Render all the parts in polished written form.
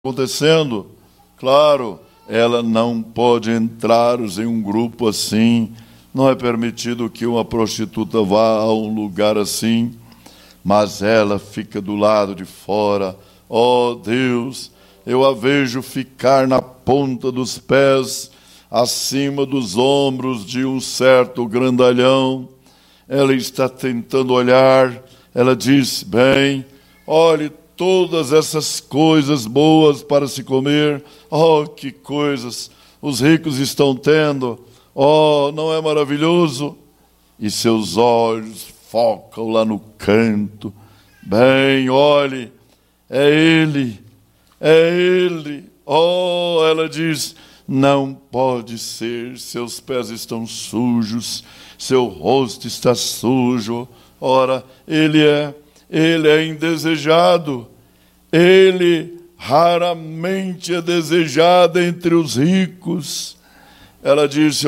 acontecendo. Claro, ela não pode entrar em um grupo assim. Não é permitido que uma prostituta vá a um lugar assim. Mas ela fica do lado de fora. Oh, Deus, eu a vejo ficar na ponta dos pés, acima dos ombros de um certo grandalhão. Ela está tentando olhar. Ela diz, bem, olhe todas essas coisas boas para se comer. Oh, que coisas os ricos estão tendo. Oh, não é maravilhoso? E seus olhos focam lá no canto. Bem, olhe, é ele, é ele. Oh, ela diz, não pode ser, seus pés estão sujos, seu rosto está sujo. Ora, ele é indesejado. Ele raramente é desejado entre os ricos. Ela disse,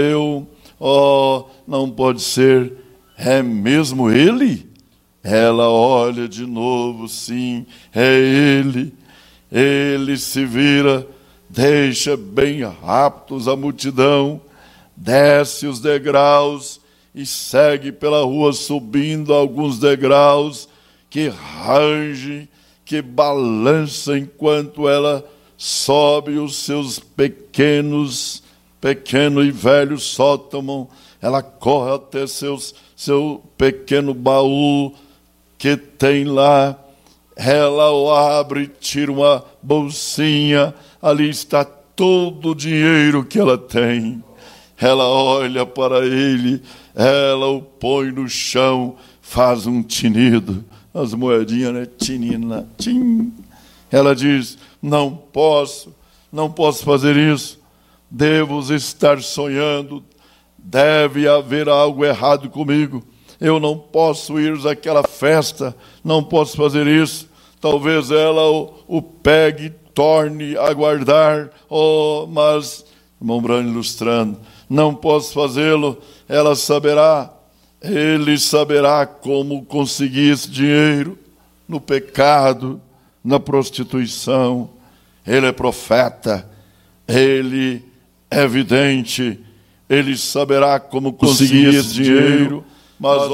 não pode ser. É mesmo ele? Ela olha de novo, sim, é ele. Ele se vira, deixa bem rápidos a multidão, desce os degraus e segue pela rua subindo alguns degraus que range, que balança enquanto ela sobe os seus pequeno e velho sótão. Ela corre até seu pequeno baú que tem lá. Ela o abre, tira uma bolsinha. Ali está todo o dinheiro que ela tem. Ela olha para ele, ela o põe no chão, faz um tinido. As moedinhas, né? Tinina, tim. Ela diz, não posso fazer isso. Devo estar sonhando. Deve haver algo errado comigo. Eu não posso ir àquela festa. Não posso fazer isso. Talvez ela o pegue e torne a guardar. Oh, mas, irmão Brano ilustrando, não posso fazê-lo. Ela saberá. Ele saberá como conseguir esse dinheiro no pecado, na prostituição. Ele é profeta, ele é vidente, ele saberá como conseguir esse dinheiro. Mas,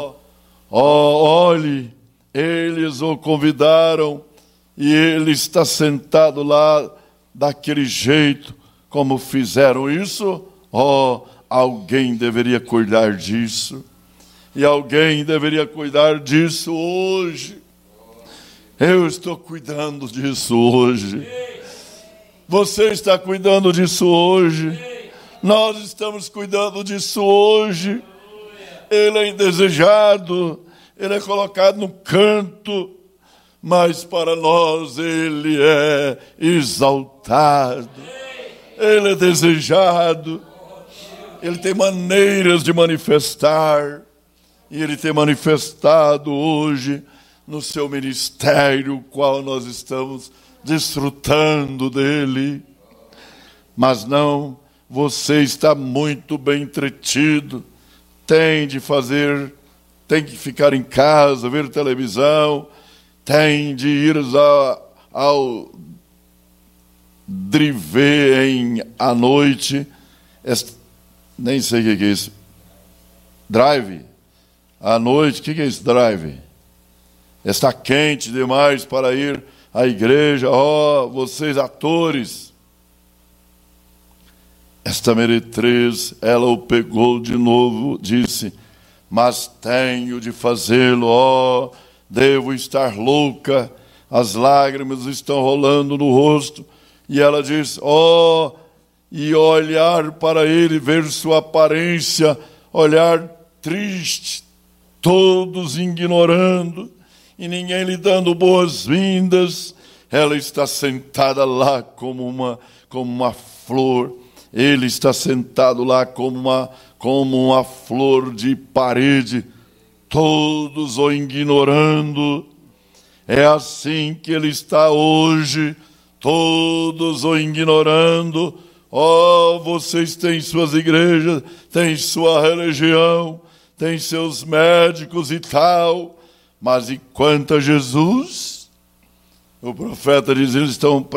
olhe, eles o convidaram e ele está sentado lá daquele jeito, como fizeram isso. Alguém deveria cuidar disso. E alguém deveria cuidar disso hoje. Eu estou cuidando disso hoje. Você está cuidando disso hoje. Nós estamos cuidando disso hoje. Ele é indesejado. Ele é colocado no canto. Mas para nós ele é exaltado. Ele é desejado. Ele tem maneiras de manifestar. E ele tem manifestado hoje no seu ministério, qual nós estamos desfrutando dele. Mas não, você está muito bem entretido, tem que ficar em casa, ver televisão, tem de ir ao drive à noite, nem sei o que é isso, drive, à noite, o que é isso, drive? Está quente demais para ir à igreja. Vocês atores. Esta meretriz, ela o pegou de novo, disse, mas tenho de fazê-lo, devo estar louca, as lágrimas estão rolando no rosto. E ela diz, e olhar para ele, ver sua aparência, olhar triste, todos ignorando, e ninguém lhe dando boas-vindas. Ela está sentada lá como uma flor. Ele está sentado lá como uma flor de parede, todos o ignorando. É assim que ele está hoje, todos o ignorando. Vocês têm suas igrejas, têm sua religião, têm seus médicos e tal, mas e quanto a Jesus? O profeta diz: eles estão